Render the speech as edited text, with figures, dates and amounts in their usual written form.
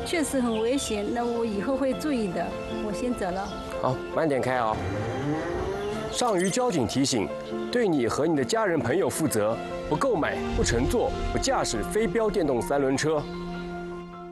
确实很危险，那我以后会注意的。我先走了。 好，慢点开哦。上虞交警提醒：对你和你的家人朋友负责，不购买、不乘坐、不驾驶非标电动3轮车，